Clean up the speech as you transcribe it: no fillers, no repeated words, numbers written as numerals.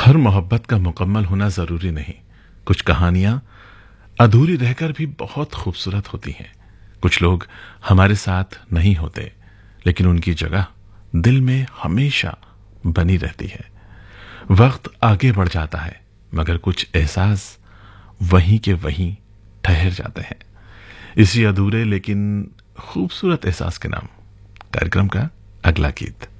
हर मोहब्बत का मुकम्मल होना जरूरी नहीं। कुछ कहानियां अधूरी रहकर भी बहुत खूबसूरत होती हैं। कुछ लोग हमारे साथ नहीं होते, लेकिन उनकी जगह दिल में हमेशा बनी रहती है। वक्त आगे बढ़ जाता है, मगर कुछ एहसास वहीं के वहीं ठहर जाते हैं। इसी अधूरे लेकिन खूबसूरत एहसास के नाम कार्यक्रम का अगला गीत।